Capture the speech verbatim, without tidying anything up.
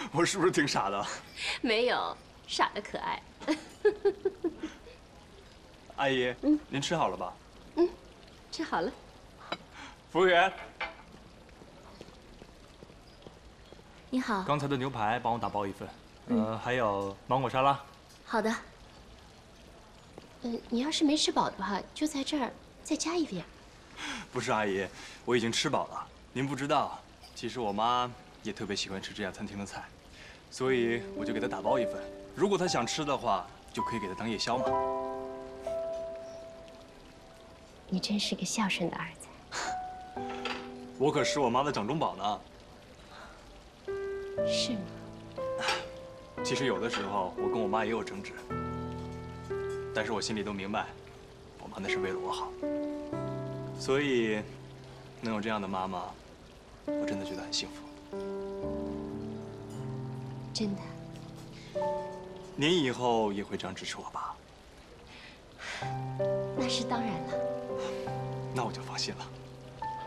我是不是挺傻的？ 没有，傻的可爱。 阿姨，嗯，您吃好了吧？ 嗯，吃好了。 服务员， 你好。 刚才的牛排帮我打包一份，呃，还有芒果沙拉。 好的。嗯，你要是没吃饱的话，就在这儿再加一份。 不是阿姨，我已经吃饱了。您不知道，其实我妈也特别喜欢吃这家餐厅的菜，所以我就给她打包一份。如果她想吃的话，就可以给她当夜宵嘛。 你真是个孝顺的儿子。 我可是我妈的掌中宝呢。 是吗？ 其实有的时候我跟我妈也有争执，但是我心里都明白，我妈那是为了我好。所以，能有这样的妈妈，我真的觉得很幸福。 真的。 您以后也会这样支持我吧？ 那是当然了。 那我就放心了。